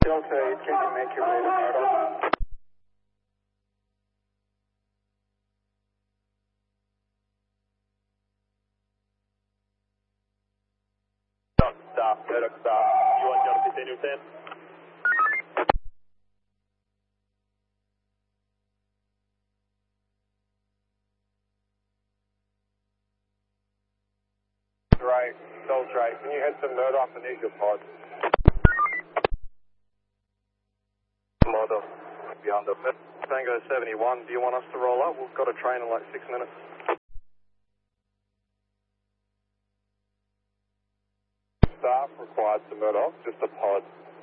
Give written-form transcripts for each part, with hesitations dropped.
Delta 8, can you make your way to Murdoch? Stop, Murdoch stop. You want Delta 15 to 10? Right, Delta 8, can you head to Murdoch and use your pod? Murdoch, beyond the Tango 71, do you want us to roll up? We've got a train in like 6 minutes. Staff required to Murdoch, just a pod.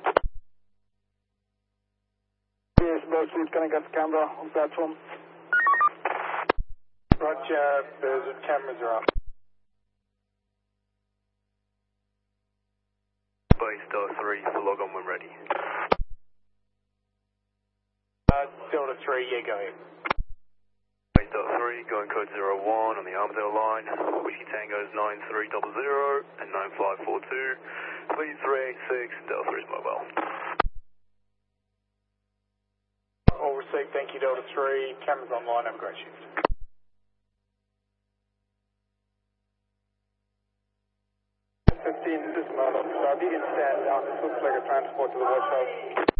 Yes, Berkeley's going to get to Canberra on platform. Roger, the cameras are up. Base Delta 3 for log on when ready. Delta 3, yeah, go ahead. Base Delta 3, going code 01 on the Armadale line. Whiskey Tango's 9300 and 9542. Please 386, Delta 3's mobile. All received, thank you, Delta 3. Cameras online, have a great shift. 15, this is Murdoch. So if you can stand down, this looks like a transport to the watch house.